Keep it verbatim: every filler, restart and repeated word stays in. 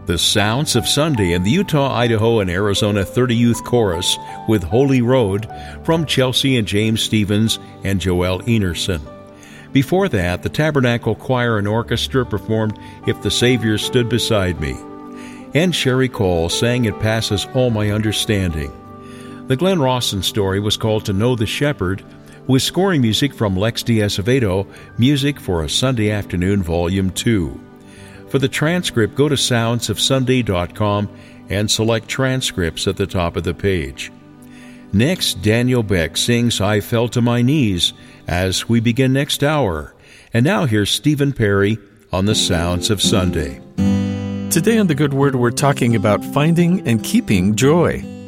The Sounds of Sunday in the Utah, Idaho, and Arizona thirty Youth Chorus with Holy Road from Chelsea and James Stevens and Joel Enerson. Before that, the Tabernacle Choir and Orchestra performed If the Savior Stood Beside Me. And Sherry Cole sang It Passes All My Understanding. The Glenn Rawson story was called To Know the Shepherd, with scoring music from Lex de Acevedo, Music for a Sunday Afternoon, Volume two. For the transcript, go to sounds of sunday dot com and select Transcripts at the top of the page. Next, Daniel Beck sings I Fell to My Knees as we begin next hour. And now here's Stephen Perry on the Sounds of Sunday. Today on The Good Word, we're talking about finding and keeping joy.